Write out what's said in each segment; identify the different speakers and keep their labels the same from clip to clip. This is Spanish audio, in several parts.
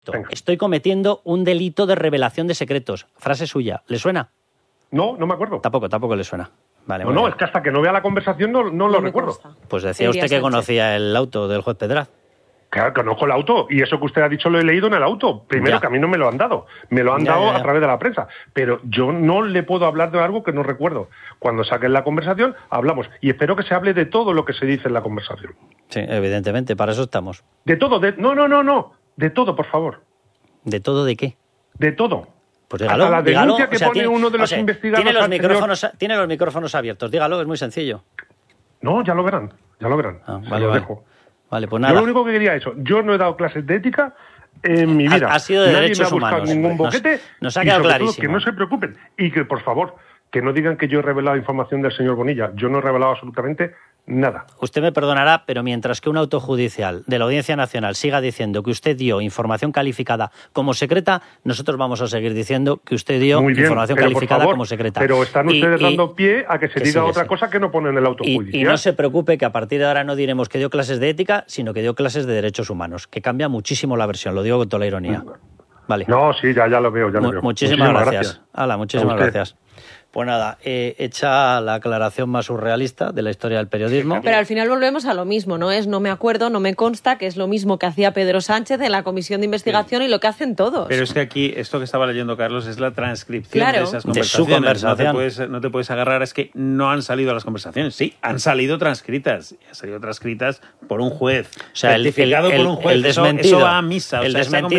Speaker 1: Venga.
Speaker 2: Estoy cometiendo un delito de revelación de secretos. Frase suya. ¿Le suena?
Speaker 1: No me acuerdo.
Speaker 2: Tampoco le suena. Vale,
Speaker 1: No, es que hasta que no vea la conversación no lo recuerdo.
Speaker 3: Consta.
Speaker 2: Pues decía usted que conocía el auto del juez Pedraz.
Speaker 1: Claro, conozco el auto, y eso que usted ha dicho lo he leído en el auto. Primero,
Speaker 2: Ya.
Speaker 1: que a mí no me lo han dado. Me lo han dado a través de la prensa. Pero yo no le puedo hablar de algo que no recuerdo. Cuando saquen la conversación, hablamos. Y espero que se hable de todo lo que se dice en la conversación.
Speaker 2: Sí, evidentemente, para eso estamos.
Speaker 1: De todo, no. De todo, por favor.
Speaker 2: ¿De todo de qué?
Speaker 1: De todo.
Speaker 2: Pues dígalo.
Speaker 1: Hasta la denuncia
Speaker 2: dígalo.
Speaker 1: que pone uno de los investigadores.
Speaker 2: Tiene los micrófonos abiertos. Dígalo, es muy sencillo.
Speaker 1: No, ya lo verán.
Speaker 2: Vale.
Speaker 1: Dejo.
Speaker 2: Vale, pues
Speaker 1: Yo
Speaker 2: nada.
Speaker 1: lo único que quería es eso. Yo no he dado clases de ética en mi vida.
Speaker 2: Ha sido de
Speaker 1: Nadie
Speaker 2: derechos
Speaker 1: me ha buscado
Speaker 2: humanos.
Speaker 1: ningún boquete.
Speaker 2: Nos ha
Speaker 1: y
Speaker 2: quedado
Speaker 1: sobre todo,
Speaker 2: clarísimo.
Speaker 1: que no se preocupen. Y que, por favor, que no digan que yo he revelado información del señor Bonilla. Yo no he revelado absolutamente nada.
Speaker 2: Usted me perdonará, pero mientras que un auto judicial de la Audiencia Nacional siga diciendo que usted dio información calificada como secreta, nosotros vamos a seguir diciendo que usted dio
Speaker 1: Muy bien,
Speaker 2: información
Speaker 1: pero
Speaker 2: calificada
Speaker 1: por favor,
Speaker 2: como secreta.
Speaker 1: Pero están ustedes dando pie a que se diga otra
Speaker 2: sí.
Speaker 1: cosa que no pone en el auto judicial.
Speaker 2: Y no se preocupe que a partir de ahora no diremos que dio clases de ética, sino que dio clases de derechos humanos, que cambia muchísimo la versión, lo digo con toda la ironía. Vale.
Speaker 1: No, sí, ya lo veo,
Speaker 2: Muchísimas gracias. Hala, muchísimas gracias. Pues nada, hecha la aclaración más surrealista de la historia del periodismo.
Speaker 3: Pero al final volvemos a lo mismo, ¿no? Es no me acuerdo, no me consta, que es lo mismo que hacía Pedro Sánchez en la comisión de investigación y lo que hacen todos.
Speaker 4: Pero es que aquí, esto que estaba leyendo Carlos, es la transcripción de esas conversaciones.
Speaker 2: De su conversación.
Speaker 4: No te puedes agarrar, es que no han salido las conversaciones. Sí, han salido transcritas. Y han salido transcritas por un juez.
Speaker 2: O sea,
Speaker 4: certificado por un juez.
Speaker 2: El desmentido,
Speaker 4: eso va a misa.
Speaker 2: El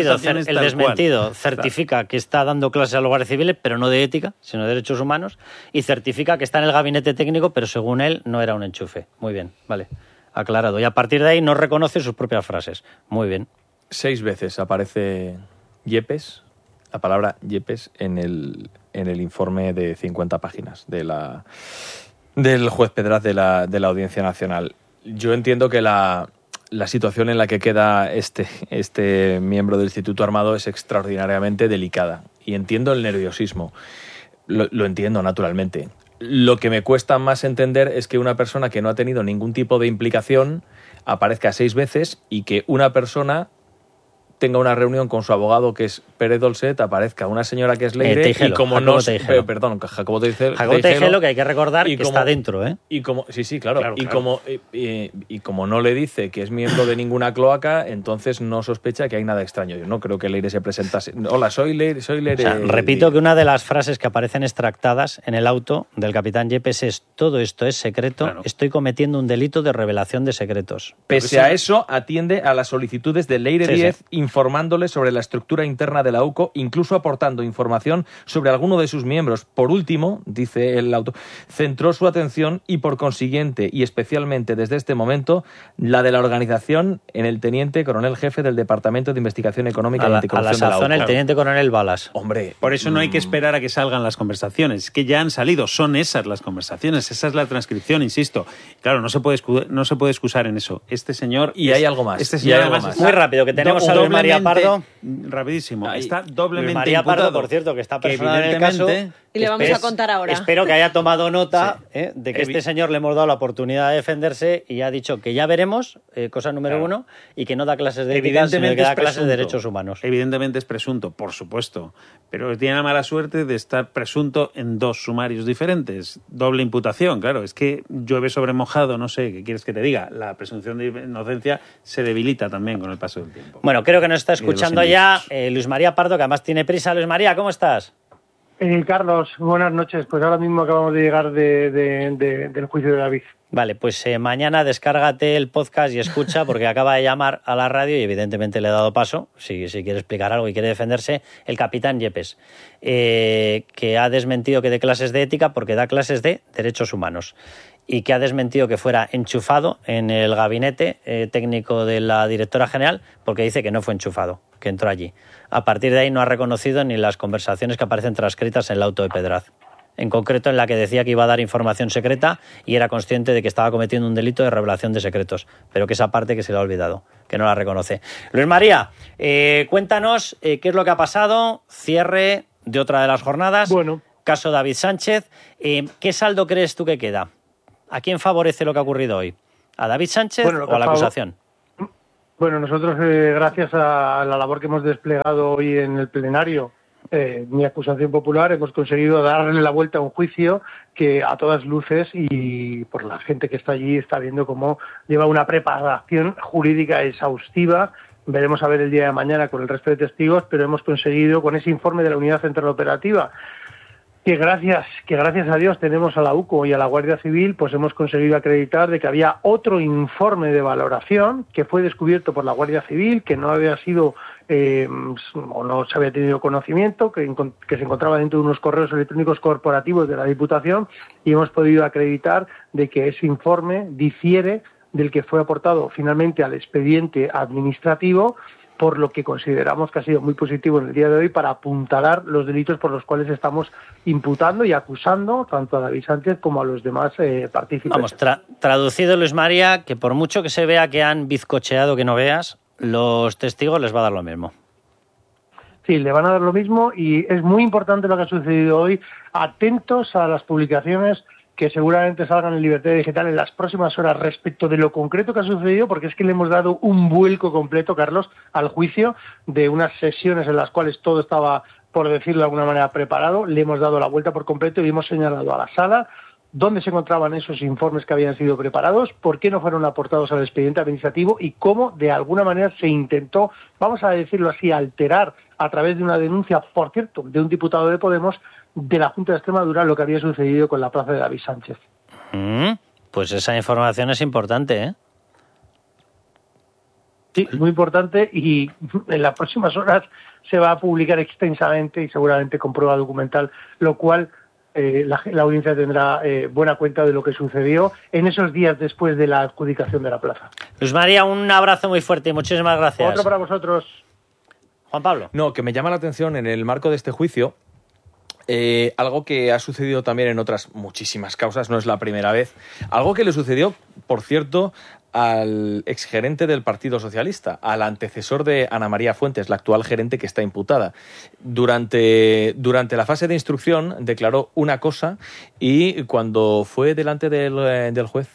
Speaker 2: desmentido certifica que está dando clases a los guardias civiles, pero no de ética, sino de derechos humanos, y certifica que está en el gabinete técnico, pero según él no era un enchufe. Muy bien, vale, aclarado. Y a partir de ahí no reconoce sus propias frases. Muy bien.
Speaker 5: 6 veces aparece Yepes, la palabra Yepes, en el informe de 50 páginas del juez Pedraz de la Audiencia Nacional. Yo entiendo que la situación en la que queda este miembro del Instituto Armado es extraordinariamente delicada, y entiendo el nerviosismo. Lo entiendo, naturalmente. Lo que me cuesta más entender es que una persona que no ha tenido ningún tipo de implicación aparezca 6 veces, y que una persona tenga una reunión con su abogado, que es Pérez Dolcet, aparezca una señora que es Leire,
Speaker 2: Tejelo,
Speaker 5: y como
Speaker 2: Jacobo
Speaker 5: no...
Speaker 2: Tejelo.
Speaker 5: Perdón, Jacobo Tejelo.
Speaker 2: Jacobo Tejelo, que hay que recordar que está dentro, ¿eh?
Speaker 5: Y como, sí, claro. Y
Speaker 4: claro.
Speaker 5: Como no le dice que es miembro de ninguna cloaca, entonces no sospecha que hay nada extraño. Yo no creo que Leire se presentase. Hola, soy Leire.
Speaker 2: O sea, repito que una de las frases que aparecen extractadas en el auto del capitán Yepes es: todo esto es secreto,
Speaker 4: Claro.
Speaker 2: Estoy cometiendo un delito de revelación de secretos.
Speaker 5: Pese a eso, atiende a las solicitudes de Leire
Speaker 2: Sí,
Speaker 5: Díez,
Speaker 2: sí.
Speaker 5: informándole sobre la estructura interna de la UCO, incluso aportando información sobre alguno de sus miembros. Por último, dice el auto, centró su atención, y por consiguiente, y especialmente desde este momento, la de la organización, en el teniente coronel jefe del Departamento de Investigación Económica y
Speaker 2: A
Speaker 5: Anticorrupción
Speaker 2: la
Speaker 5: de la
Speaker 2: sazón
Speaker 5: UCO.
Speaker 2: el teniente coronel Balas.
Speaker 5: Hombre,
Speaker 4: Por eso no hay que esperar a que salgan las conversaciones, que ya han salido, son esas las conversaciones, esa es la transcripción, insisto. Claro, no se puede excusar en eso. Este señor...
Speaker 5: Y hay algo más.
Speaker 4: Este
Speaker 5: Y
Speaker 4: señor
Speaker 5: hay algo
Speaker 4: además
Speaker 5: más.
Speaker 4: está
Speaker 2: Muy rápido, que tenemos a Luis María Pardo.
Speaker 4: Rapidísimo.
Speaker 5: Ahí.
Speaker 4: Está
Speaker 2: Luis
Speaker 4: doblemente
Speaker 2: María Pardo,
Speaker 4: imputado.
Speaker 2: por cierto, que está
Speaker 4: Que
Speaker 2: personado en el caso.
Speaker 4: evidentemente-
Speaker 3: Y le vamos a contar ahora.
Speaker 2: Espero que haya tomado nota
Speaker 4: Sí.
Speaker 2: de que este señor le hemos dado la oportunidad de defenderse, y ha dicho que ya veremos, cosa número
Speaker 4: Claro.
Speaker 2: 1, y que no da clases de ética, sino que da clases de derechos humanos.
Speaker 4: Evidentemente es presunto, por supuesto. Pero tiene la mala suerte de estar presunto en 2 sumarios diferentes. Doble imputación, claro. Es que llueve sobre mojado, no sé, ¿qué quieres que te diga? La presunción de inocencia se debilita también con el paso del tiempo.
Speaker 2: Bueno, creo que nos está
Speaker 4: Y de los
Speaker 2: escuchando ya
Speaker 4: indicios.
Speaker 2: Luis María Pardo, que además tiene prisa. Luis María, ¿cómo estás?
Speaker 6: Carlos, buenas noches. Pues ahora mismo acabamos de llegar del juicio de David.
Speaker 2: Vale, pues mañana descárgate el podcast y escucha, porque acaba de llamar a la radio y evidentemente le he dado paso, si quiere explicar algo y quiere defenderse, el capitán Yepes, que ha desmentido que dé clases de ética porque da clases de derechos humanos, y que ha desmentido que fuera enchufado en el gabinete técnico de la directora general, porque dice que no fue enchufado, que entró allí. A partir de ahí no ha reconocido ni las conversaciones que aparecen transcritas en el auto de Pedraz, en concreto en la que decía que iba a dar información secreta y era consciente de que estaba cometiendo un delito de revelación de secretos, pero que esa parte que se le ha olvidado, que no la reconoce. Luis María, cuéntanos qué es lo que ha pasado, cierre de otra de las jornadas,
Speaker 6: Bueno.
Speaker 2: caso David Sánchez. ¿Qué saldo crees tú que queda? ¿A quién favorece lo que ha ocurrido hoy? ¿A David Sánchez
Speaker 6: Bueno, lo que
Speaker 2: o a la acusación?
Speaker 6: Bueno, nosotros, gracias a la labor que hemos desplegado hoy en el plenario, mi acusación popular, hemos conseguido darle la vuelta a un juicio que a todas luces y por la gente que está allí está viendo cómo lleva una preparación jurídica exhaustiva. Veremos a ver el día de mañana con el resto de testigos, pero hemos conseguido con ese informe de la Unidad Central Operativa que gracias a Dios tenemos a la UCO y a la Guardia Civil, pues hemos conseguido acreditar de que había otro informe de valoración que fue descubierto por la Guardia Civil, que no había sido o no se había tenido conocimiento, que se encontraba dentro de unos correos electrónicos corporativos de la Diputación, y hemos podido acreditar de que ese informe difiere del que fue aportado finalmente al expediente administrativo, por lo que consideramos que ha sido muy positivo en el día de hoy para apuntalar los delitos por los cuales estamos imputando y acusando tanto a David Sánchez como a los demás partícipes.
Speaker 2: Vamos, traducido, Luis María, que por mucho que se vea que han bizcocheado que no veas, los testigos les va a dar lo mismo.
Speaker 6: Sí, le van a dar lo mismo y es muy importante lo que ha sucedido hoy. Atentos a las publicaciones que seguramente salgan en Libertad Digital en las próximas horas respecto de lo concreto que ha sucedido, porque es que le hemos dado un vuelco completo, Carlos, al juicio de unas sesiones en las cuales todo estaba, por decirlo de alguna manera, preparado. Le hemos dado la vuelta por completo y hemos señalado a la sala dónde se encontraban esos informes que habían sido preparados, por qué no fueron aportados al expediente administrativo y cómo, de alguna manera, se intentó, vamos a decirlo así, alterar a través de una denuncia, por cierto, de un diputado de Podemos, de la Junta de Extremadura, lo que había sucedido con la plaza de David Sánchez.
Speaker 2: Pues esa información es importante, ¿eh?
Speaker 6: Sí, muy importante, y en las próximas horas se va a publicar extensamente y seguramente con prueba documental, lo cual la audiencia tendrá buena cuenta de lo que sucedió en esos días después de la adjudicación de la plaza.
Speaker 2: Luis María, un abrazo muy fuerte y muchísimas gracias.
Speaker 6: Otro para vosotros.
Speaker 2: Juan Pablo.
Speaker 5: No, que me llama la atención en el marco de este juicio, algo que ha sucedido también en otras muchísimas causas, no es la primera vez, algo que le sucedió, por cierto, al exgerente del Partido Socialista, al antecesor de Ana María Fuentes, la actual gerente que está imputada. Durante la fase de instrucción declaró una cosa y cuando fue delante del juez,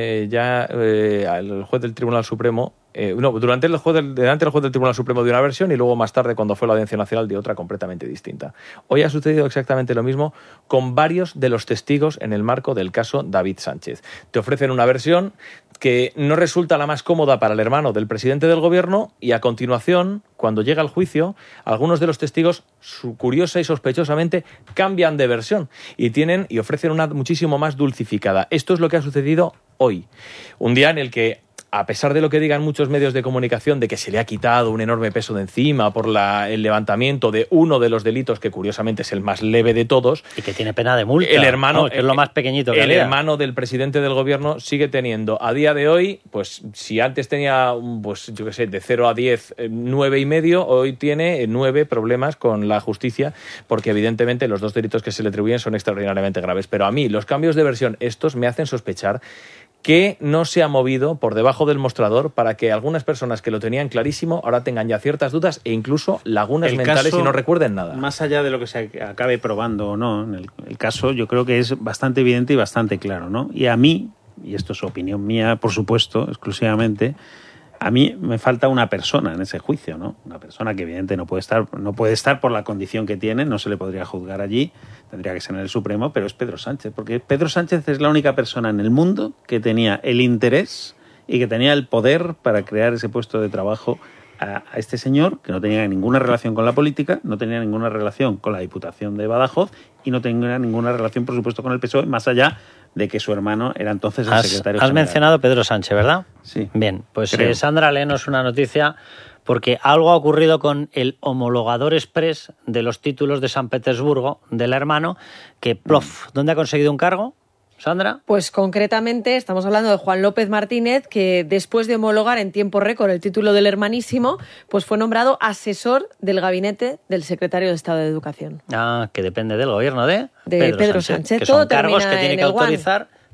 Speaker 5: el juez del Tribunal Supremo, delante del juez del Tribunal Supremo dio una versión y luego más tarde, cuando fue la Audiencia Nacional, dio otra completamente distinta. Hoy ha sucedido exactamente lo mismo con varios de los testigos en el marco del caso David Sánchez. Te ofrecen una versión que no resulta la más cómoda para el hermano del presidente del gobierno y a continuación, cuando llega el juicio, algunos de los testigos, curiosa y sospechosamente, cambian de versión y ofrecen una muchísimo más dulcificada. Esto es lo que ha sucedido hoy. Un día en el que, a pesar de lo que digan muchos medios de comunicación de que se le ha quitado un enorme peso de encima por el levantamiento de uno de los delitos que curiosamente es el más leve de todos.
Speaker 2: Y que tiene pena de multa.
Speaker 5: El hermano,
Speaker 2: que es lo más pequeñito que había.
Speaker 5: El hermano del presidente del gobierno sigue teniendo, a día de hoy, pues si antes tenía, pues yo qué sé, de 0 a 10, 9,5, hoy tiene 9 problemas con la justicia, porque evidentemente los dos delitos que se le atribuyen son extraordinariamente graves. Pero a mí, los cambios de versión estos me hacen sospechar que no se ha movido por debajo del mostrador para que algunas personas que lo tenían clarísimo ahora tengan ya ciertas dudas e incluso lagunas mentales y no recuerden nada.
Speaker 4: Más allá de lo que se acabe probando o no, en el caso yo creo que es bastante evidente y bastante claro, ¿no? Y a mí, y esto es opinión mía, por supuesto, exclusivamente, a mí me falta una persona en ese juicio, ¿no? Una persona que evidentemente no puede estar por la condición que tiene, no se le podría juzgar allí, tendría que ser en el Supremo, pero es Pedro Sánchez, porque Pedro Sánchez es la única persona en el mundo que tenía el interés y que tenía el poder para crear ese puesto de trabajo a este señor, que no tenía ninguna relación con la política, no tenía ninguna relación con la Diputación de Badajoz y no tenía ninguna relación, por supuesto, con el PSOE, más allá de que su hermano era entonces el secretario general.
Speaker 2: Has mencionado a Pedro Sánchez, ¿verdad?
Speaker 4: Sí.
Speaker 2: Bien, pues Sandra, léenos una noticia, porque algo ha ocurrido con el homologador express de los títulos de San Petersburgo del hermano, que, ¿dónde ha conseguido un cargo? Sandra.
Speaker 3: Pues concretamente estamos hablando de Juan López Martínez, que después de homologar en tiempo récord el título del hermanísimo, pues fue nombrado asesor del gabinete del secretario de Estado de Educación.
Speaker 2: Ah, que depende del gobierno de
Speaker 3: Pedro Sánchez.
Speaker 2: Que
Speaker 3: todo
Speaker 2: son cargos que tiene que autorizar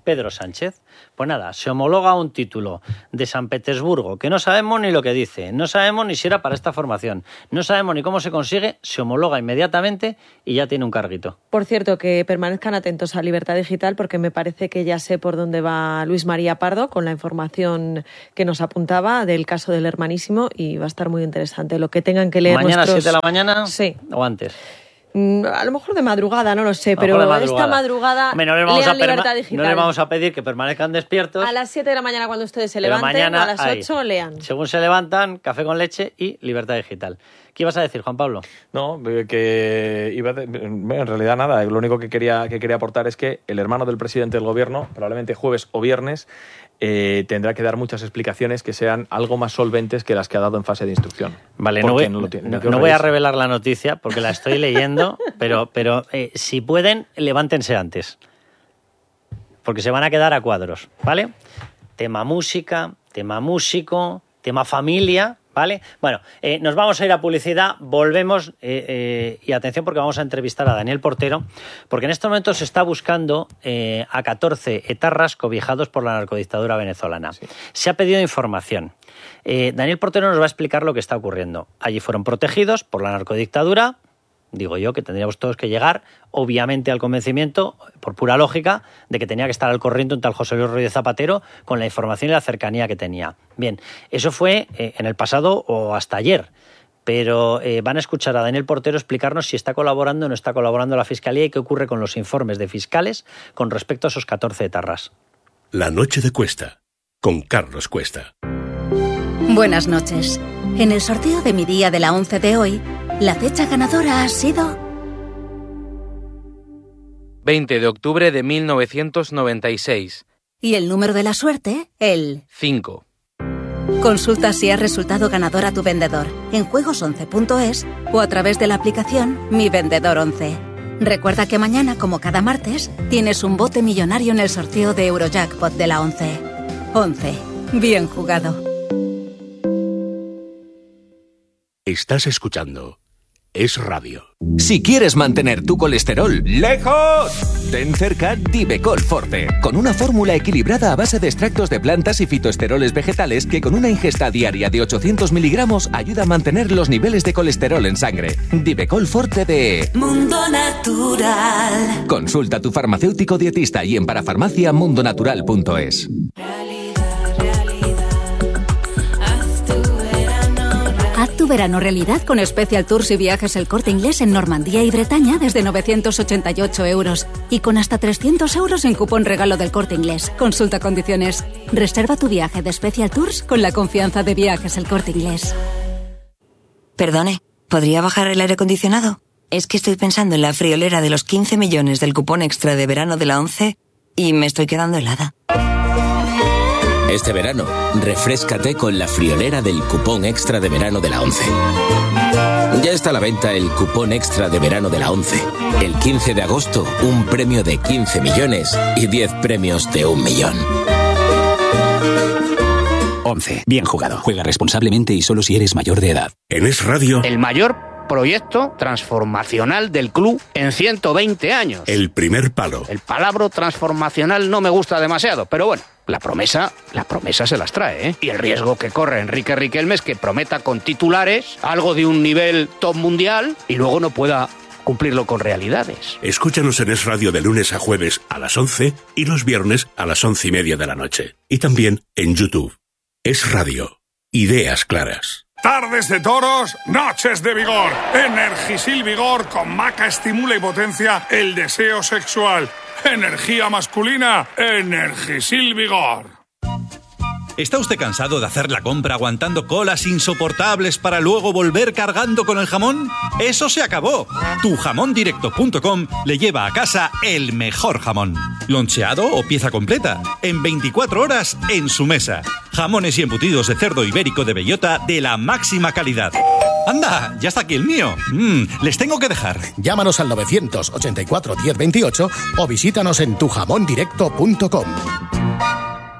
Speaker 2: Pedro Sánchez. Pues nada, se homologa un título de San Petersburgo que no sabemos ni lo que dice, no sabemos ni si era para esta formación, no sabemos ni cómo se consigue, se homologa inmediatamente y ya tiene un carguito.
Speaker 3: Por cierto, que permanezcan atentos a Libertad Digital porque me parece que ya sé por dónde va Luis María Pardo con la información que nos apuntaba del caso del Hermanísimo y va a estar muy interesante lo que tengan que leer.
Speaker 2: ¿Mañana a 7 de la mañana?
Speaker 3: Sí.
Speaker 2: ¿O antes?
Speaker 3: A lo mejor de madrugada, no lo sé, pero esta madrugada
Speaker 2: no les vamos a pedir que permanezcan despiertos.
Speaker 3: A las 7 de la mañana cuando ustedes se levanten,
Speaker 2: mañana,
Speaker 3: a las 8 lean.
Speaker 2: Según se levantan, café con leche y Libertad Digital. ¿Qué ibas a decir, Juan Pablo?
Speaker 5: No, que en realidad nada. Lo único que quería aportar es que el hermano del presidente del gobierno, probablemente jueves o viernes, tendrá que dar muchas explicaciones que sean algo más solventes que las que ha dado en fase de instrucción.
Speaker 2: Vale, no voy a revelar la noticia porque la estoy leyendo, pero si pueden, levántense antes. Porque se van a quedar a cuadros, ¿vale? Tema música, tema músico, tema familia, ¿vale? Bueno, nos vamos a ir a publicidad, volvemos y atención porque vamos a entrevistar a Daniel Portero, porque en estos momentos se está buscando a 14 etarras cobijados por la narcodictadura venezolana. Sí. Se ha pedido información. Daniel Portero nos va a explicar lo que está ocurriendo. Allí fueron protegidos por la narcodictadura. Digo yo que tendríamos todos que llegar, obviamente, al convencimiento, por pura lógica, de que tenía que estar al corriente un tal José Luis Rodríguez Zapatero con la información y la cercanía que tenía. Bien, eso fue en el pasado o hasta ayer, pero van a escuchar a Daniel Portero explicarnos si está colaborando o no está colaborando la Fiscalía y qué ocurre con los informes de fiscales con respecto a esos 14 etarras.
Speaker 7: La noche de Cuesta, con Carlos Cuesta.
Speaker 8: Buenas noches. En el sorteo de mi día de la 11 de hoy, la fecha ganadora ha sido
Speaker 9: 20 de octubre de 1996.
Speaker 8: Y el número de la suerte, el
Speaker 9: 5.
Speaker 8: Consulta si has resultado ganador a tu vendedor en juegos11.es o a través de la aplicación Mi Vendedor 11. Recuerda que mañana, como cada martes, tienes un bote millonario en el sorteo de Eurojackpot de la 11. 11. Bien jugado.
Speaker 7: Estás escuchando Es Radio.
Speaker 10: Si quieres mantener tu colesterol lejos, ten cerca Divecol Forte, con una fórmula equilibrada a base de extractos de plantas y fitoesteroles vegetales que con una ingesta diaria de 800 miligramos ayuda a mantener los niveles de colesterol en sangre. Divecol Forte de
Speaker 11: Mundo Natural.
Speaker 10: Consulta a tu farmacéutico dietista y en parafarmaciamundonatural.es.
Speaker 8: Haz tu verano realidad con Special Tours y Viajes El Corte Inglés en Normandía y Bretaña desde 988 euros y con hasta 300 euros en cupón regalo del Corte Inglés. Consulta condiciones. Reserva tu viaje de Special Tours con la confianza de Viajes El Corte Inglés.
Speaker 11: Perdone, ¿podría bajar el aire acondicionado? Es que estoy pensando en la friolera de los 15 millones del cupón extra de verano de la 11 y me estoy quedando helada.
Speaker 12: Este verano, refréscate con la friolera del cupón extra de verano de la 11. Ya está a la venta el cupón extra de verano de la 11. El 15 de agosto, un premio de 15 millones y 10 premios de 1 millón.
Speaker 13: 11. Bien jugado. Juega responsablemente y solo si eres mayor de edad.
Speaker 7: En Es Radio,
Speaker 14: el mayor proyecto transformacional del club en 120 años.
Speaker 7: El primer palo.
Speaker 14: El palabra transformacional no me gusta demasiado, pero bueno, la promesa se las trae, ¿eh? Y el riesgo que corre Enrique Riquelme es que prometa con titulares algo de un nivel top mundial y luego no pueda cumplirlo con realidades.
Speaker 7: Escúchanos en Es Radio de lunes a jueves a las 11 y los viernes a las 11:30 de la noche. Y también en YouTube. Es Radio. Ideas claras.
Speaker 15: Tardes de toros, noches de vigor. Energisil Vigor con maca estimula y potencia el deseo sexual. Energía masculina, Energisil Vigor.
Speaker 16: ¿Está usted cansado de hacer la compra aguantando colas insoportables para luego volver cargando con el jamón? ¡Eso se acabó! Tujamondirecto.com le lleva a casa el mejor jamón. Loncheado o pieza completa, en 24 horas en su mesa. Jamones y embutidos de cerdo ibérico de bellota de la máxima calidad. ¡Anda! ¡Ya está aquí el mío! Les tengo que dejar.
Speaker 17: Llámanos al 984 1028 o visítanos en tujamondirecto.com.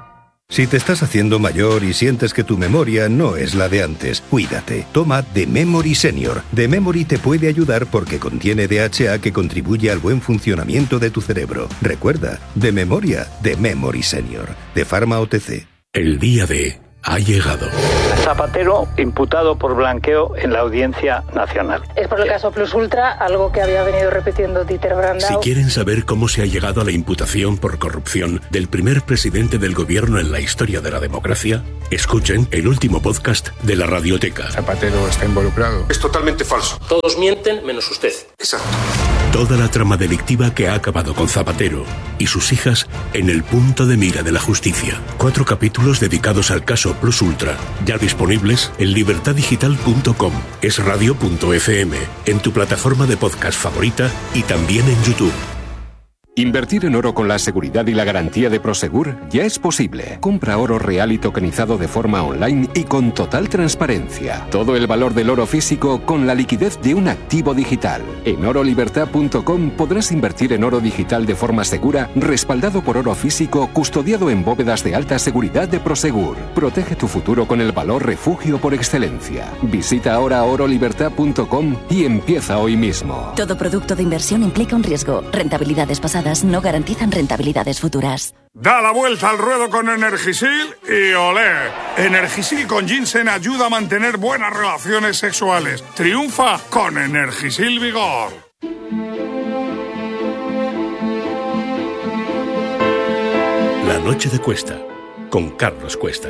Speaker 18: Si te estás haciendo mayor y sientes que tu memoria no es la de antes, cuídate. Toma The Memory Senior. The Memory te puede ayudar porque contiene DHA que contribuye al buen funcionamiento de tu cerebro. Recuerda, de memoria, The Memory Senior. De Pharma OTC.
Speaker 7: El día D ha llegado.
Speaker 19: Zapatero imputado por blanqueo en la Audiencia Nacional.
Speaker 20: Es por el caso Plus Ultra, algo que había venido repitiendo Dieter Brandau.
Speaker 7: Si quieren saber cómo se ha llegado a la imputación por corrupción del primer presidente del gobierno en la historia de la democracia, escuchen el último podcast de la Radioteca.
Speaker 21: Zapatero está involucrado.
Speaker 22: Es totalmente falso.
Speaker 23: Todos mienten menos usted.
Speaker 22: Exacto.
Speaker 7: Toda la trama delictiva que ha acabado con Zapatero y sus hijas en el punto de mira de la justicia. 4 capítulos dedicados al caso Plus Ultra, ya disponibles en libertadigital.com, esradio.fm, en tu plataforma de podcast favorita y también en YouTube.
Speaker 24: Invertir en oro con la seguridad y la garantía de Prosegur ya es posible. Compra oro real y tokenizado de forma online y con total transparencia. Todo el valor del oro físico con la liquidez de un activo digital. En orolibertad.com podrás invertir en oro digital de forma segura, respaldado por oro físico, custodiado en bóvedas de alta seguridad de Prosegur. Protege tu futuro con el valor refugio por excelencia. Visita ahora orolibertad.com y empieza hoy mismo.
Speaker 25: Todo producto de inversión implica un riesgo. Rentabilidades pasadas no garantizan rentabilidades futuras.
Speaker 15: Da la vuelta al ruedo con Energisil y olé. Energisil con ginseng ayuda a mantener buenas relaciones sexuales. Triunfa con Energisil Vigor.
Speaker 7: La noche de Cuesta, con Carlos Cuesta.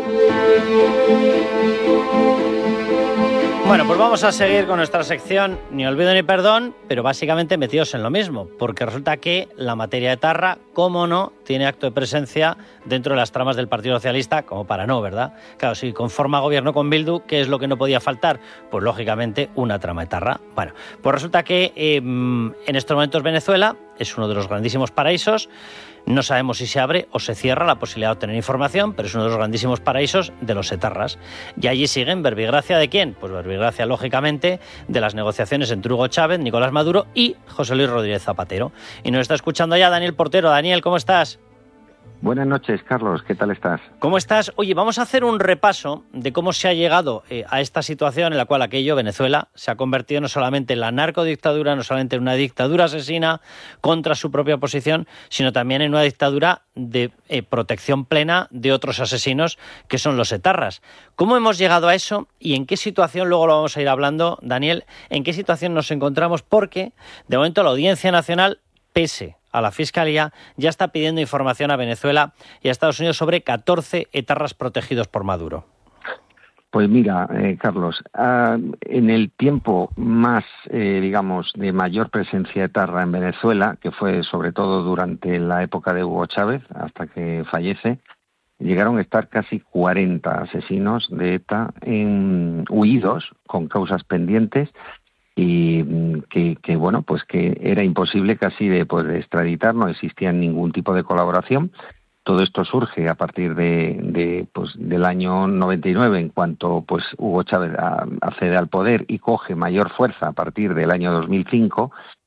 Speaker 2: Bueno, pues vamos a seguir con nuestra sección Ni olvido ni perdón, pero básicamente metidos en lo mismo, porque resulta que la materia de etarra, cómo no, tiene acto de presencia dentro de las tramas del Partido Socialista, como para no, ¿verdad? Claro, si conforma gobierno con Bildu, ¿qué es lo que no podía faltar? Pues lógicamente una trama de etarra. Bueno, pues resulta que en estos momentos Venezuela es uno de los grandísimos paraísos. No sabemos si se abre o se cierra la posibilidad de obtener información, pero es uno de los grandísimos paraísos de los etarras. Y allí siguen verbigracia ¿de quién? Pues verbigracia, lógicamente, de las negociaciones entre Hugo Chávez, Nicolás Maduro y José Luis Rodríguez Zapatero. Y nos está escuchando ya Daniel Portero. Daniel, ¿cómo estás?
Speaker 26: Buenas noches, Carlos. ¿Qué tal estás?
Speaker 2: ¿Cómo estás? Oye, vamos a hacer un repaso de cómo se ha llegado a esta situación en la cual Venezuela, se ha convertido no solamente en la narcodictadura, no solamente en una dictadura asesina contra su propia oposición, sino también en una dictadura de protección plena de otros asesinos que son los etarras. ¿Cómo hemos llegado a eso y en qué situación, luego lo vamos a ir hablando, Daniel, en qué situación nos encontramos? Porque, de momento, la Audiencia Nacional, pese a la Fiscalía, ya está pidiendo información a Venezuela y a Estados Unidos sobre 14 etarras protegidos por Maduro.
Speaker 26: Pues mira, Carlos, en el tiempo más, digamos, de mayor presencia etarra en Venezuela, que fue sobre todo durante la época de Hugo Chávez, hasta que fallece, llegaron a estar casi 40 asesinos de ETA huidos con causas pendientes, y que bueno, pues que era imposible casi de extraditar, no existía ningún tipo de colaboración. Todo esto surge a partir del año 99, en cuanto pues Hugo Chávez accede al poder y coge mayor fuerza a partir del año 2005,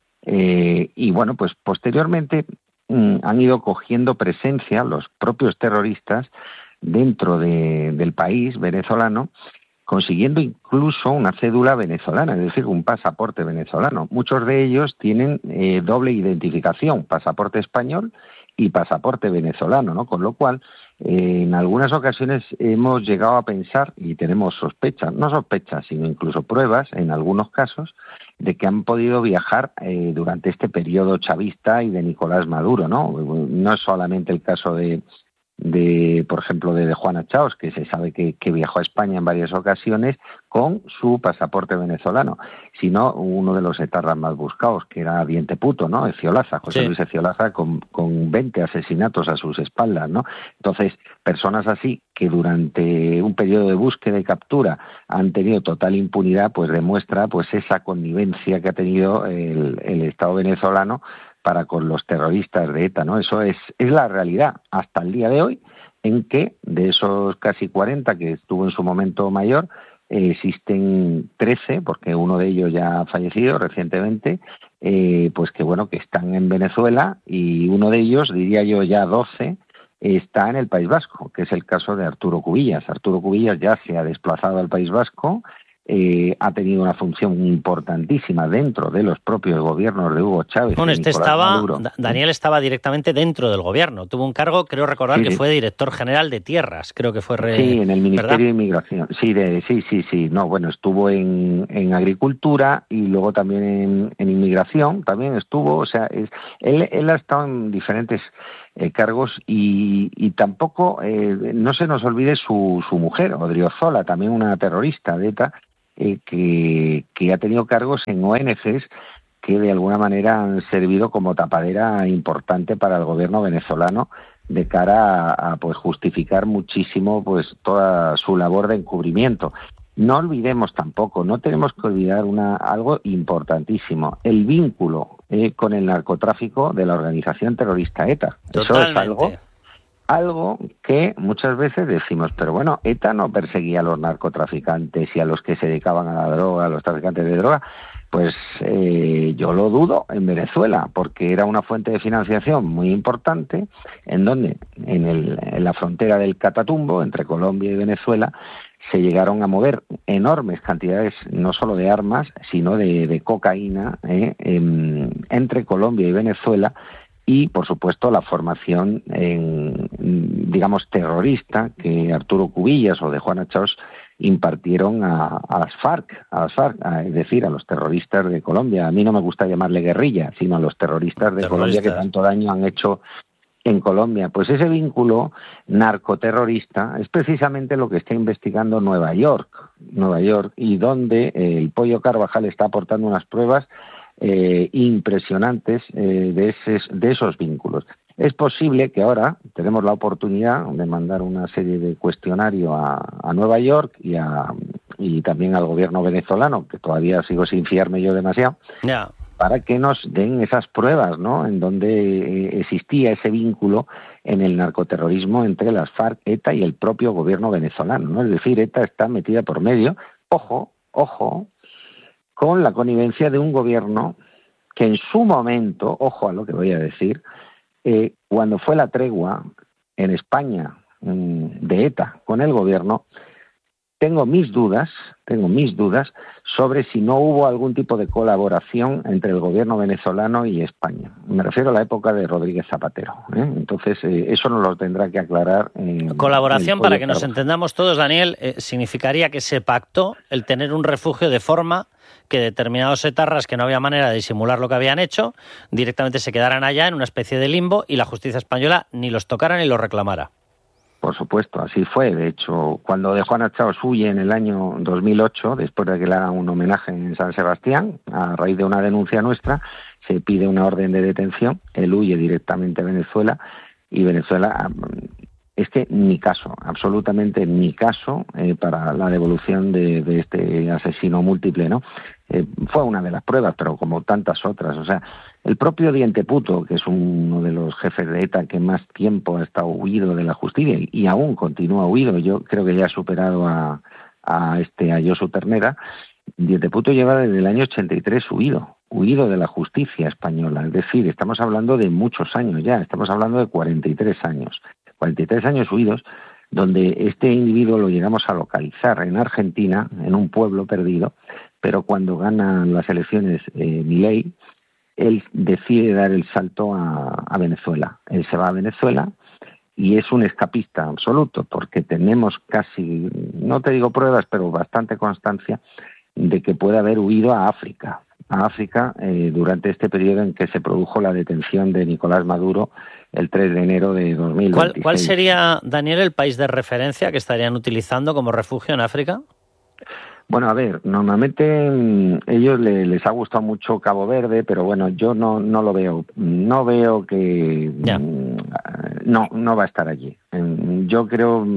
Speaker 26: y bueno, pues posteriormente han ido cogiendo presencia los propios terroristas dentro del país venezolano, consiguiendo incluso una cédula venezolana, es decir, un pasaporte venezolano. Muchos de ellos tienen doble identificación, pasaporte español y pasaporte venezolano, ¿no? Con lo cual, en algunas ocasiones hemos llegado a pensar, y tenemos sospechas, no sospechas, sino incluso pruebas, en algunos casos, de que han podido viajar durante este periodo chavista y de Nicolás Maduro, ¿no? No es solamente el caso de por ejemplo, de Juana Chaos, que se sabe que viajó a España en varias ocasiones con su pasaporte venezolano, sino uno de los etarras más buscados, que era Diente Puto, ¿no? Eciolaza, José Luis Eciolaza, con 20 asesinatos a sus espaldas, ¿no? Entonces, personas así que durante un periodo de búsqueda y captura han tenido total impunidad, pues demuestra pues esa connivencia que ha tenido el Estado venezolano para con los terroristas de ETA, ¿no? Eso es la realidad hasta el día de hoy, en que de esos casi 40 que estuvo en su momento mayor, existen 13, porque uno de ellos ya ha fallecido recientemente, pues que bueno, que están en Venezuela, y uno de ellos, diría yo ya 12, está en el País Vasco, que es el caso de Arturo Cubillas. Arturo Cubillas ya se ha desplazado al País Vasco, ha tenido una función importantísima dentro de los propios gobiernos de Hugo Chávez.
Speaker 2: Bueno,
Speaker 26: Maduro.
Speaker 2: Daniel estaba directamente dentro del gobierno. Tuvo un cargo, creo recordar, que fue director general de tierras, creo que fue.
Speaker 26: Sí, en el Ministerio
Speaker 2: ¿verdad?
Speaker 26: de Inmigración. Sí. No, bueno, estuvo en Agricultura y luego también en Inmigración, también estuvo, o sea, él ha estado en diferentes cargos y tampoco, no se nos olvide su mujer, Odriozola, también una terrorista de ETA, que ha tenido cargos en ONGs que de alguna manera han servido como tapadera importante para el gobierno venezolano de cara a pues justificar muchísimo pues toda su labor de encubrimiento. No olvidemos tampoco, no tenemos que olvidar algo importantísimo, el vínculo con el narcotráfico de la organización terrorista ETA.
Speaker 2: Totalmente.
Speaker 26: Eso es algo que muchas veces decimos, pero bueno, ETA no perseguía a los narcotraficantes y a los que se dedicaban a la droga, a los traficantes de droga. Pues yo lo dudo en Venezuela, porque era una fuente de financiación muy importante, en donde en la frontera del Catatumbo, entre Colombia y Venezuela, se llegaron a mover enormes cantidades, no solo de armas, sino de cocaína entre Colombia y Venezuela, y, por supuesto, la formación, digamos, terrorista que Arturo Cubillas o de Juana Chaos impartieron a las FARC, es decir, a los terroristas de Colombia. A mí no me gusta llamarle guerrilla, sino a los terroristas de Colombia que tanto daño han hecho en Colombia. Pues ese vínculo narcoterrorista es precisamente lo que está investigando Nueva York, y donde el Pollo Carvajal está aportando unas pruebas impresionantes de esos vínculos. Es posible que ahora tenemos la oportunidad de mandar una serie de cuestionarios a Nueva York y también al gobierno venezolano, que todavía sigo sin fiarme yo demasiado, para que nos den esas pruebas, ¿no?, en donde existía ese vínculo en el narcoterrorismo entre las FARC, ETA y el propio gobierno venezolano, ¿no? Es decir, ETA está metida por medio, ojo, con la connivencia de un gobierno que en su momento, ojo a lo que voy a decir, cuando fue la tregua en España de ETA con el gobierno, tengo mis dudas sobre si no hubo algún tipo de colaboración entre el gobierno venezolano y España. Me refiero a la época de Rodríguez Zapatero, Entonces, eso nos lo tendrá que aclarar.
Speaker 2: Colaboración, para que nos entendamos todos, Daniel, significaría que se pactó el tener un refugio de forma que determinados etarras que no había manera de disimular lo que habían hecho, directamente se quedaran allá en una especie de limbo y la justicia española ni los tocara ni los reclamara.
Speaker 26: Por supuesto, así fue. De hecho, cuando de Juana Chaos huye en el año 2008, después de que le hagan un homenaje en San Sebastián, a raíz de una denuncia nuestra, se pide una orden de detención, él huye directamente a Venezuela, y Venezuela, es que ni caso, absolutamente ni caso para la devolución de este asesino múltiple, ¿no? Fue una de las pruebas, pero como tantas otras. O sea, el propio Diente Puto, que es uno de los jefes de ETA que más tiempo ha estado huido de la justicia y aún continúa huido, yo creo que ya ha superado a Josu Ternera. Diente Puto lleva desde el año 83 huido de la justicia española. Es decir, estamos hablando de muchos años ya, estamos hablando de 43 años. 43 años huidos, donde este individuo lo llegamos a localizar en Argentina, en un pueblo perdido, pero cuando ganan las elecciones Milei, él decide dar el salto a Venezuela. Él se va a Venezuela y es un escapista absoluto, porque tenemos casi, no te digo pruebas, pero bastante constancia de que puede haber huido a África durante este periodo en que se produjo la detención de Nicolás Maduro el 3 de enero de 2026.
Speaker 2: ¿Cuál sería, Daniel, el país de referencia que estarían utilizando como refugio en África?
Speaker 26: Bueno, a ver, normalmente ellos les ha gustado mucho Cabo Verde, pero bueno, yo no lo veo. No veo que... No va a estar allí. Yo creo...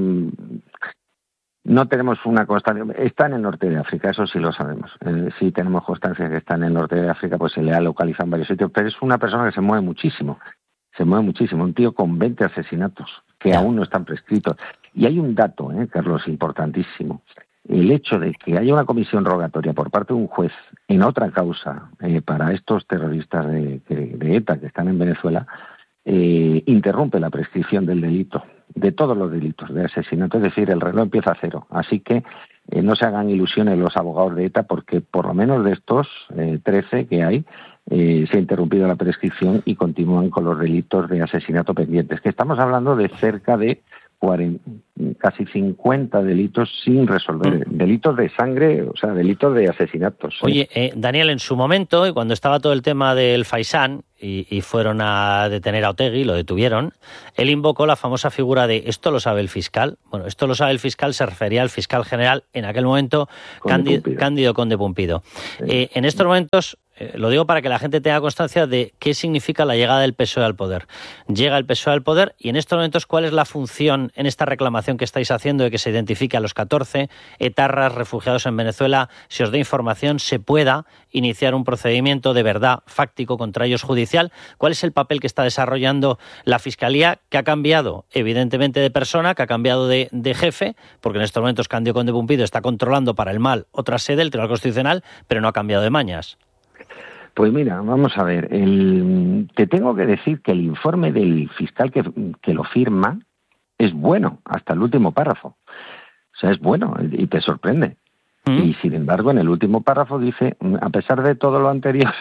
Speaker 26: No tenemos una constancia. Está en el norte de África, eso sí lo sabemos. Sí tenemos constancia que está en el norte de África, pues se le ha localizado en varios sitios, pero es una persona que se mueve muchísimo. Un tío con 20 asesinatos que aún no están prescritos. Y hay un dato, Carlos, importantísimo. El hecho de que haya una comisión rogatoria por parte de un juez en otra causa para estos terroristas de ETA que están en Venezuela, interrumpe la prescripción del delito, de todos los delitos de asesinato, es decir, el reloj empieza a cero. Así que no se hagan ilusiones los abogados de ETA, porque por lo menos de estos 13 que hay, se ha interrumpido la prescripción y continúan con los delitos de asesinato pendientes, que estamos hablando de cerca de casi 50 delitos sin resolver, delitos de sangre, o sea, delitos de asesinatos.
Speaker 2: Oye, Daniel, en su momento, y cuando estaba todo el tema del Faisán y fueron a detener a Otegi, lo detuvieron, él invocó la famosa figura de «esto lo sabe el fiscal». Bueno, «esto lo sabe el fiscal» se refería al fiscal general, en aquel momento, Cándido Conde Pumpido. Sí. En estos momentos, lo digo para que la gente tenga constancia de qué significa la llegada del PSOE al poder. Llega el PSOE al poder y en estos momentos, ¿cuál es la función en esta reclamación que estáis haciendo de que se identifique a los 14 etarras refugiados en Venezuela, se os dé información, se pueda iniciar un procedimiento de verdad fáctico contra ellos judicial? ¿Cuál es el papel que está desarrollando la Fiscalía, que ha cambiado evidentemente de persona, que ha cambiado de jefe, porque en estos momentos Cándido Conde Pumpido está controlando para el mal otra sede, el Tribunal Constitucional, pero no ha cambiado de mañas?
Speaker 26: Pues mira, vamos a ver, te tengo que decir que el informe del fiscal que lo firma es bueno, hasta el último párrafo. O sea, es bueno y te sorprende. Y sin embargo, en el último párrafo dice, a pesar de todo lo anterior,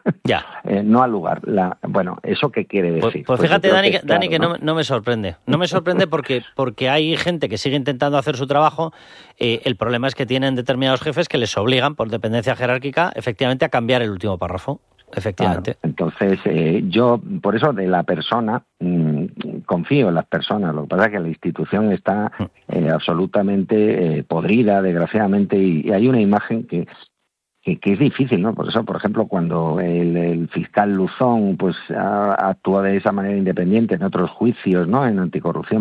Speaker 26: no ha lugar. Bueno, ¿eso qué quiere decir?
Speaker 2: Pues fíjate, Dani, que no me sorprende. No me sorprende porque hay gente que sigue intentando hacer su trabajo. El problema es que tienen determinados jefes que les obligan, por dependencia jerárquica, efectivamente, a cambiar el último párrafo. Efectivamente.
Speaker 26: Claro. Entonces, yo, por eso de la persona, confío en las personas. Lo que pasa es que la institución está absolutamente podrida, desgraciadamente, y hay una imagen que es difícil, ¿no? Por eso, por ejemplo, cuando el fiscal Luzón pues actúa de esa manera independiente en otros juicios, ¿no?, en anticorrupción,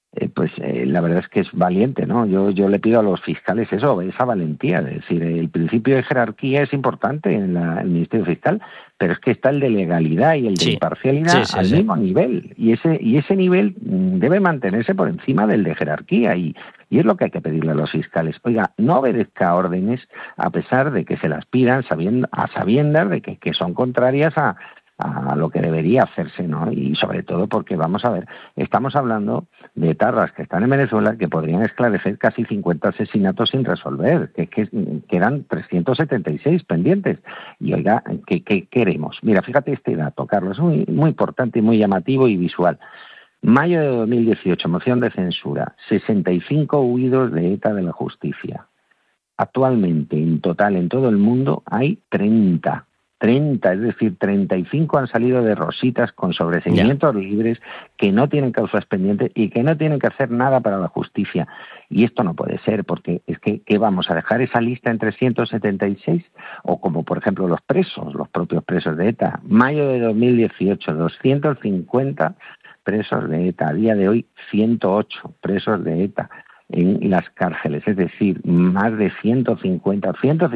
Speaker 26: la verdad es que es valiente, ¿no? Yo le pido a los fiscales eso, esa valentía, es decir, el principio de jerarquía es importante en el Ministerio Fiscal, pero es que está el de legalidad y el de imparcialidad al mismo nivel, y ese nivel debe mantenerse por encima del de jerarquía, y es lo que hay que pedirle a los fiscales. Oiga, no obedezca órdenes a pesar de que se las pidan a sabiendas de que son contrarias a lo que debería hacerse, ¿no? Y sobre todo porque, vamos a ver, estamos hablando de etarras que están en Venezuela que podrían esclarecer casi 50 asesinatos sin resolver, que quedan 376 pendientes. Y oiga, ¿qué queremos? Mira, fíjate este dato, Carlos, es muy, muy importante y muy llamativo y visual. Mayo de 2018, moción de censura, 65 huidos de ETA de la justicia. Actualmente, en total, en todo el mundo, hay 30, es decir, 35 han salido de rositas con sobreseimientos libres que no tienen causas pendientes y que no tienen que hacer nada para la justicia. Y esto no puede ser, porque es que ¿qué vamos a dejar esa lista en 376? O como, por ejemplo, los propios presos de ETA. Mayo de 2018, 250 presos de ETA. A día de hoy, 108 presos de ETA en las cárceles, es decir, más de 150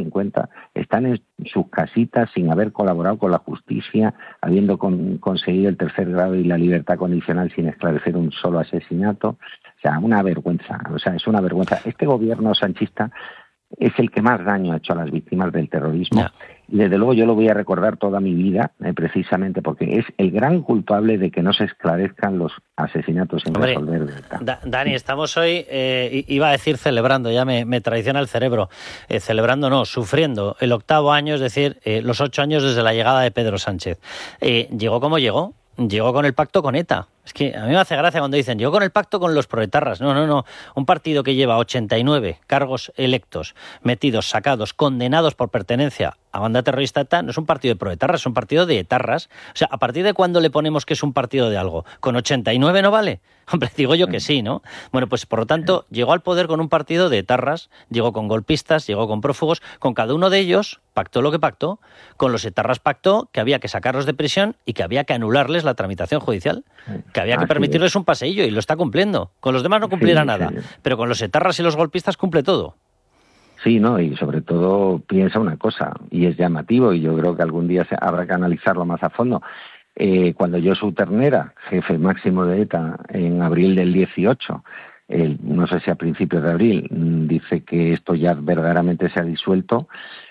Speaker 26: están en sus casitas sin haber colaborado con la justicia, habiendo conseguido el tercer grado y la libertad condicional sin esclarecer un solo asesinato. O sea, una vergüenza, es una vergüenza. Este gobierno sanchista es el que más daño ha hecho a las víctimas del terrorismo. Y desde luego yo lo voy a recordar toda mi vida, precisamente porque es el gran culpable de que no se esclarezcan los asesinatos sin resolver.
Speaker 2: Dani, estamos hoy, iba a decir celebrando, ya me traiciona el cerebro, celebrando no, sufriendo el 8º año, es decir, los 8 años desde la llegada de Pedro Sánchez. ¿Llegó como llegó? Llegó con el pacto con ETA. Es que a mí me hace gracia cuando dicen, llegó con el pacto con los proetarras. No. Un partido que lleva 89 cargos electos, metidos, sacados, condenados por pertenencia a banda terrorista ETA, no es un partido de proetarras, es un partido de etarras. O sea, ¿a partir de cuándo le ponemos que es un partido de algo? ¿Con 89 no vale? Hombre, digo yo que sí, ¿no? Bueno, pues por lo tanto, llegó al poder con un partido de etarras, llegó con golpistas, llegó con prófugos, con cada uno de ellos pactó lo que pactó, con los etarras pactó que había que sacarlos de prisión y que había que anularles la tramitación judicial, que había que permitirles un paseillo, y lo está cumpliendo. Con los demás no cumplirá nada, pero con los etarras y los golpistas cumple todo.
Speaker 26: Sí, ¿no? Y sobre todo piensa una cosa, y es llamativo, y yo creo que algún día habrá que analizarlo más a fondo. Cuando Josu Ternera, jefe máximo de ETA, en abril del 18, no sé si a principios de abril, dice que esto ya verdaderamente se ha disuelto,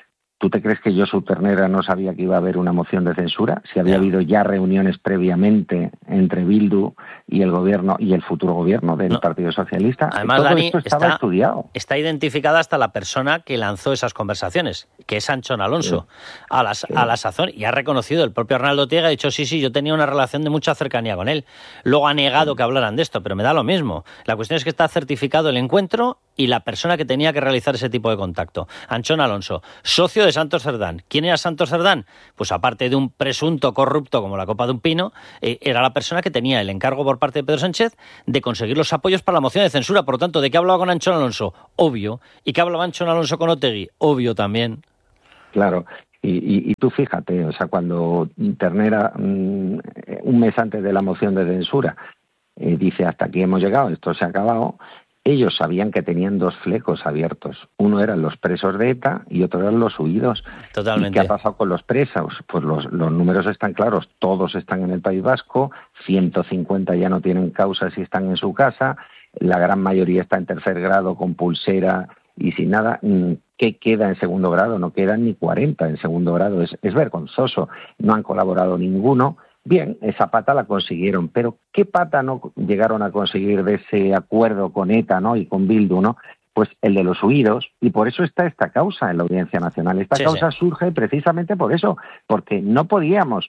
Speaker 26: ¿Tú te crees que Josu Ternera no sabía que iba a haber una moción de censura? Si había habido ya reuniones previamente entre Bildu y el gobierno y el futuro gobierno del Partido Socialista.
Speaker 2: Además,
Speaker 26: todo
Speaker 2: Dani,
Speaker 26: esto estaba estudiado.
Speaker 2: Está identificada hasta la persona que lanzó esas conversaciones, que es Anchón Alonso, a la sazón, y ha reconocido el propio Arnaldo Tiega, ha dicho, sí, yo tenía una relación de mucha cercanía con él. Luego ha negado que hablaran de esto, pero me da lo mismo. La cuestión es que está certificado el encuentro y la persona que tenía que realizar ese tipo de contacto. Anchón Alonso, socio de Santos Cerdán. ¿Quién era Santos Cerdán? Pues aparte de un presunto corrupto como la copa de un pino, era la persona que tenía el encargo por parte de Pedro Sánchez de conseguir los apoyos para la moción de censura. Por lo tanto, ¿de qué hablaba con Anchón Alonso? Obvio. ¿Y qué hablaba Anchón Alonso con Otegi? Obvio también.
Speaker 26: Claro. Y tú fíjate, o sea, cuando Ternera, un mes antes de la moción de censura, dice, hasta aquí hemos llegado, esto se ha acabado. Ellos sabían que tenían dos flecos abiertos. Uno eran los presos de ETA y otro eran los huidos.
Speaker 2: Totalmente.
Speaker 26: ¿Y qué ha pasado con los presos? Pues los números están claros. Todos están en el País Vasco, 150 ya no tienen causas y están en su casa. La gran mayoría está en tercer grado con pulsera y sin nada. ¿Qué queda en segundo grado? No quedan ni 40 en segundo grado. Es vergonzoso. No han colaborado ninguno. Bien, esa pata la consiguieron, pero ¿qué pata no llegaron a conseguir de ese acuerdo con ETA, ¿no? Y con Bildu, ¿no? Pues el de los huidos, y por eso está esta causa en la Audiencia Nacional. Esta causa surge precisamente por eso, porque no podíamos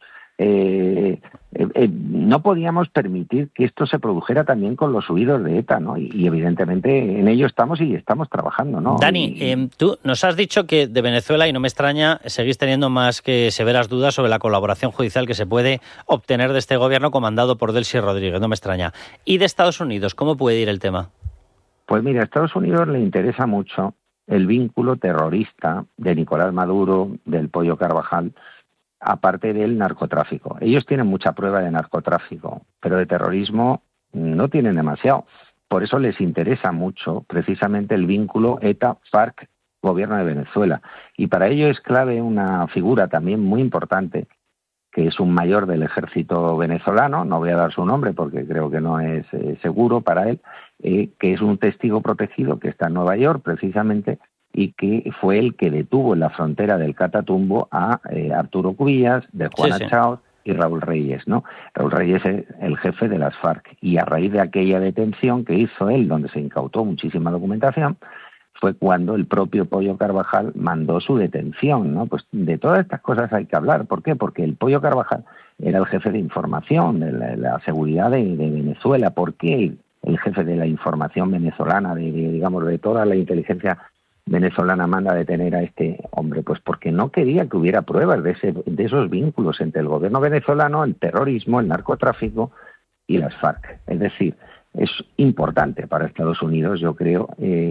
Speaker 26: permitir que esto se produjera también con los huidos de ETA, ¿no? Y evidentemente en ello estamos y estamos trabajando, ¿no?
Speaker 2: Dani, tú nos has dicho que de Venezuela, y no me extraña, seguís teniendo más que severas dudas sobre la colaboración judicial que se puede obtener de este gobierno comandado por Delcy Rodríguez, no me extraña. ¿Y de Estados Unidos, cómo puede ir el tema?
Speaker 26: Pues mira, a Estados Unidos le interesa mucho el vínculo terrorista de Nicolás Maduro, del Pollo Carvajal, aparte del narcotráfico. Ellos tienen mucha prueba de narcotráfico, pero de terrorismo no tienen demasiado. Por eso les interesa mucho precisamente el vínculo ETA-FARC, gobierno de Venezuela. Y para ello es clave una figura también muy importante, que es un mayor del ejército venezolano, no voy a dar su nombre porque creo que no es seguro para él, que es un testigo protegido que está en Nueva York precisamente, y que fue el que detuvo en la frontera del Catatumbo a Arturo Cubillas, de Juana Chaos y Raúl Reyes, ¿no? Raúl Reyes es el jefe de las FARC, y a raíz de aquella detención que hizo él, donde se incautó muchísima documentación, fue cuando el propio Pollo Carvajal mandó su detención, ¿no? Pues de todas estas cosas hay que hablar. ¿Por qué? Porque el Pollo Carvajal era el jefe de información de la seguridad de Venezuela. ¿Por qué el jefe de la información venezolana, de toda la inteligencia venezolana manda a detener a este hombre? Pues porque no quería que hubiera pruebas de esos vínculos entre el gobierno venezolano, el terrorismo, el narcotráfico y las FARC. Es decir, es importante para Estados Unidos, yo creo,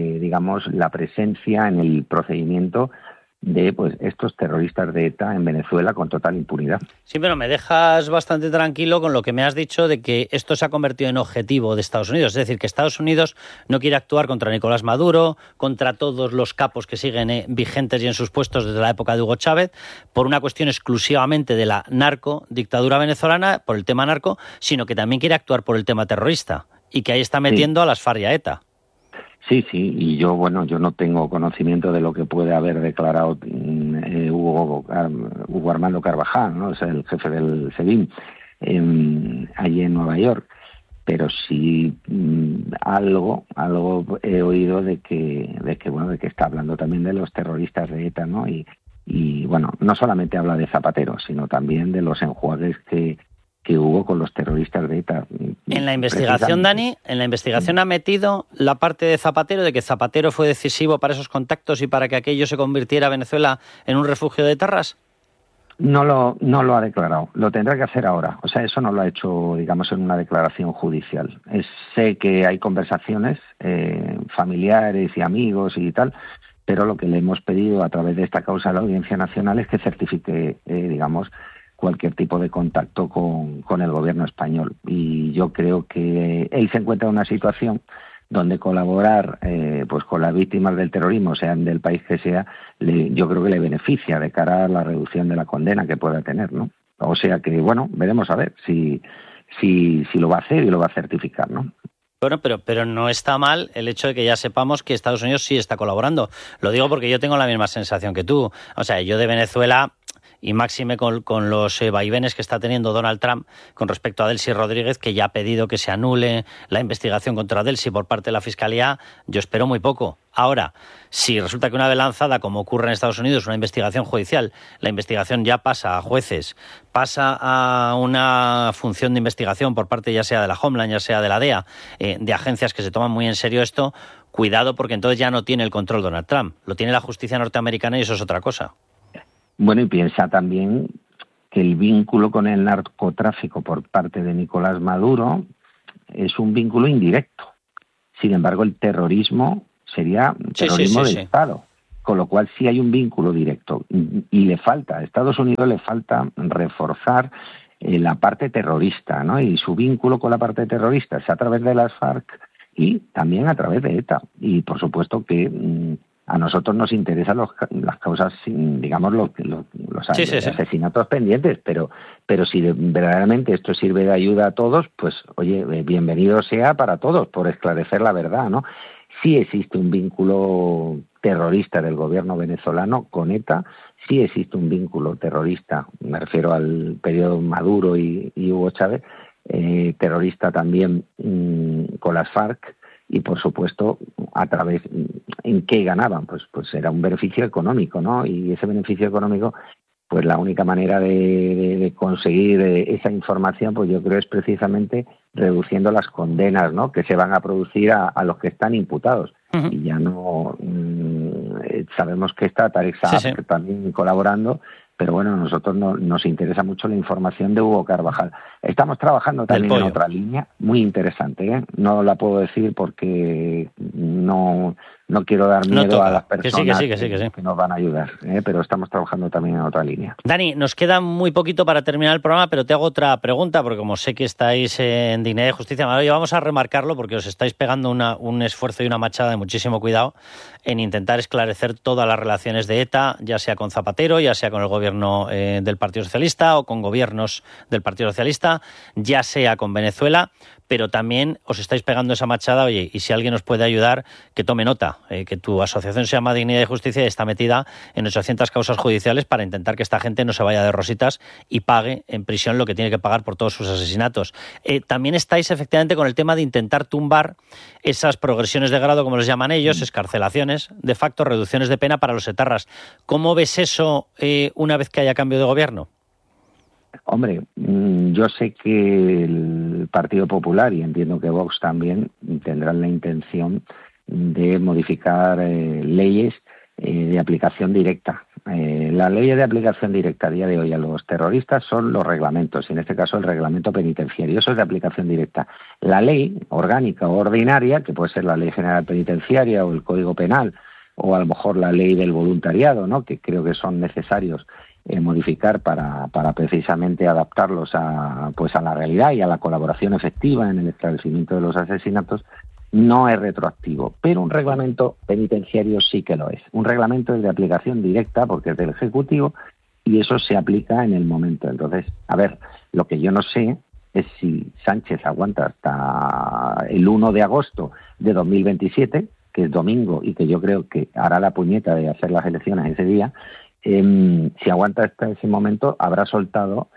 Speaker 26: la presencia en el procedimiento de estos terroristas de ETA en Venezuela con total impunidad.
Speaker 2: Sí, pero me dejas bastante tranquilo con lo que me has dicho de que esto se ha convertido en objetivo de Estados Unidos. Es decir, que Estados Unidos no quiere actuar contra Nicolás Maduro, contra todos los capos que siguen vigentes y en sus puestos desde la época de Hugo Chávez, por una cuestión exclusivamente de la dictadura venezolana, por el tema narco, sino que también quiere actuar por el tema terrorista y que ahí está metiendo a las FARC y a ETA.
Speaker 26: Sí, y yo no tengo conocimiento de lo que puede haber declarado Hugo Armando Carvajal, ¿no? Es el jefe del SEBIN allí en Nueva York, pero sí algo he oído de que está hablando también de los terroristas de ETA, ¿no? Y bueno, no solamente habla de Zapatero, sino también de los enjuagues que hubo con los terroristas de ETA.
Speaker 2: En la investigación, Dani, ha metido la parte de Zapatero, de que Zapatero fue decisivo para esos contactos y para que aquello se convirtiera a Venezuela en un refugio de etarras.
Speaker 26: No lo ha declarado, lo tendrá que hacer ahora. O sea, eso no lo ha hecho, en una declaración judicial. Sé que hay conversaciones familiares y amigos y tal, pero lo que le hemos pedido a través de esta causa a la Audiencia Nacional es que certifique, cualquier tipo de contacto con el gobierno español. Y yo creo que él se encuentra en una situación donde colaborar con las víctimas del terrorismo, sean del país que sea, yo creo que le beneficia de cara a la reducción de la condena que pueda tener, ¿no? O sea que, veremos a ver si lo va a hacer y lo va a certificar, ¿no?
Speaker 2: Bueno, pero no está mal el hecho de que ya sepamos que Estados Unidos sí está colaborando. Lo digo porque yo tengo la misma sensación que tú. O sea, yo de Venezuela, y máxime con los vaivenes que está teniendo Donald Trump con respecto a Delcy Rodríguez, que ya ha pedido que se anule la investigación contra Delcy por parte de la Fiscalía, yo espero muy poco. Ahora, si resulta que una vez lanzada, como ocurre en Estados Unidos, una investigación judicial, la investigación ya pasa a jueces, pasa a una función de investigación por parte ya sea de la Homeland, ya sea de la DEA, de agencias que se toman muy en serio esto, cuidado, porque entonces ya no tiene el control Donald Trump, lo tiene la justicia norteamericana y eso es otra cosa.
Speaker 26: Bueno, y piensa también que el vínculo con el narcotráfico por parte de Nicolás Maduro es un vínculo indirecto. Sin embargo, el terrorismo sería terrorismo del Estado, con lo cual sí hay un vínculo directo. Y le falta, a Estados Unidos le falta reforzar la parte terrorista, ¿no? Y su vínculo con la parte terrorista es a través de las FARC y también a través de ETA. Y por supuesto que a nosotros nos interesan las causas, digamos, los asesinatos pendientes, pero si verdaderamente esto sirve de ayuda a todos, pues oye, bienvenido sea para todos, por esclarecer la verdad, ¿no? Sí existe un vínculo terrorista del gobierno venezolano con ETA, sí existe un vínculo terrorista, me refiero al periodo Maduro y Hugo Chávez, terrorista también con las FARC. Y por supuesto, a través, ¿en qué ganaban? Pues era un beneficio económico, ¿no? Y ese beneficio económico, pues la única manera de conseguir esa información, pues yo creo es precisamente reduciendo las condenas, ¿no? Que se van a producir a los que están imputados. Uh-huh. Y ya no sabemos que está Tarek Saab también colaborando, pero bueno, a nosotros nos interesa mucho la información de Hugo Carvajal. Estamos trabajando también en otra línea muy interesante, ¿eh? No la puedo decir porque no quiero dar miedo a las personas que nos van a ayudar, pero estamos trabajando también en otra línea.
Speaker 2: Dani, nos queda muy poquito para terminar el programa, pero te hago otra pregunta, porque como sé que estáis en Dignidad y Justicia, vamos a remarcarlo porque os estáis pegando un esfuerzo y una machada de muchísimo cuidado en intentar esclarecer todas las relaciones de ETA, ya sea con Zapatero, ya sea con el gobierno del Partido Socialista o con gobiernos del Partido Socialista, ya sea con Venezuela, pero también os estáis pegando esa machada, oye, y si alguien os puede ayudar, que tome nota, que tu asociación se llama Dignidad y Justicia y está metida en 800 causas judiciales para intentar que esta gente no se vaya de rositas y pague en prisión lo que tiene que pagar por todos sus asesinatos. También estáis efectivamente con el tema de intentar tumbar esas progresiones de grado, como les llaman ellos, escarcelaciones, de facto reducciones de pena para los etarras. ¿Cómo ves eso una vez que haya cambio de gobierno?
Speaker 26: Hombre, yo sé que el Partido Popular, y entiendo que Vox también, tendrán la intención de modificar leyes de aplicación directa. Las leyes de aplicación directa a día de hoy a los terroristas son los reglamentos, y en este caso el reglamento penitenciario. Eso es de aplicación directa. La ley orgánica o ordinaria, que puede ser la Ley General Penitenciaria o el Código Penal, o a lo mejor la ley del voluntariado, ¿no?, que creo que son necesarios modificar para precisamente adaptarlos a la realidad y a la colaboración efectiva en el esclarecimiento de los asesinatos, no es retroactivo, pero un reglamento penitenciario sí que lo es. Un reglamento es de aplicación directa porque es del Ejecutivo y eso se aplica en el momento. Entonces, a ver, lo que yo no sé es si Sánchez aguanta hasta el 1 de agosto de 2027, que es domingo y que yo creo que hará la puñeta de hacer las elecciones ese día. Si aguanta hasta ese momento, habrá soltado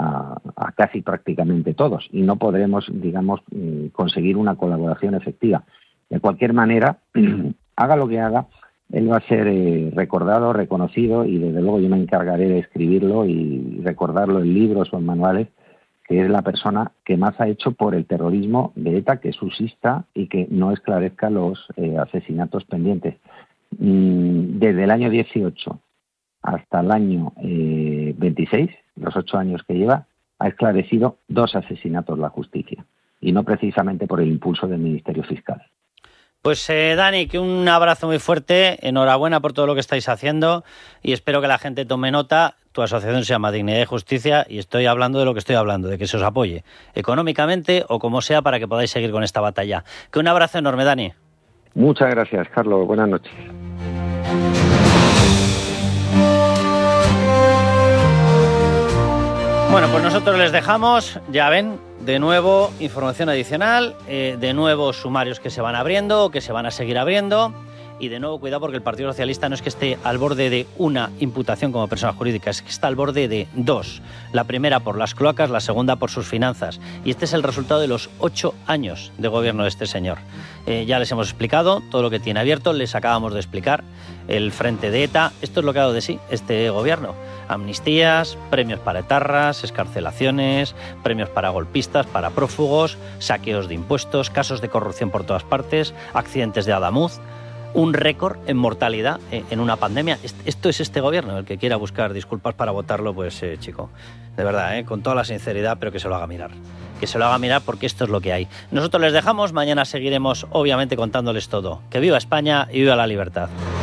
Speaker 26: a casi prácticamente todos y no podremos, digamos, conseguir una colaboración efectiva. De cualquier manera, haga lo que haga, él va a ser recordado, reconocido y desde luego yo me encargaré de escribirlo y recordarlo en libros o en manuales, que es la persona que más ha hecho por el terrorismo de ETA que subsista y que no esclarezca los asesinatos pendientes. Desde el año 18 hasta el año 26, los 8 años que lleva, ha esclarecido 2 asesinatos la justicia, y no precisamente por el impulso del Ministerio Fiscal.
Speaker 2: Pues Dani, que un abrazo muy fuerte, enhorabuena por todo lo que estáis haciendo y espero que la gente tome nota. Tu asociación se llama Dignidad y Justicia y estoy hablando de lo que estoy hablando, de que se os apoye económicamente o como sea para que podáis seguir con esta batalla. Que un abrazo enorme, Dani.
Speaker 26: Muchas gracias, Carlos. Buenas noches.
Speaker 2: Bueno, pues nosotros les dejamos, ya ven, de nuevo información adicional, de nuevo sumarios que se van abriendo, que se van a seguir abriendo, y de nuevo cuidado porque el Partido Socialista no es que esté al borde de una imputación como persona jurídica, es que está al borde de dos. La primera por las cloacas, la segunda por sus finanzas. Y este es el resultado de los 8 años de gobierno de este señor. Ya les hemos explicado todo lo que tiene abierto, les acabamos de explicar el frente de ETA. Esto es lo que ha dado de sí este gobierno. Amnistías, premios para etarras, excarcelaciones, premios para golpistas, para prófugos, saqueos de impuestos, casos de corrupción por todas partes, accidentes de Adamuz. Un récord en mortalidad en una pandemia. Esto es este gobierno. El que quiera buscar disculpas para votarlo, pues chico, de verdad, con toda la sinceridad, pero que se lo haga mirar. Que se lo haga mirar porque esto es lo que hay. Nosotros les dejamos, mañana seguiremos obviamente contándoles todo. Que viva España y viva la libertad.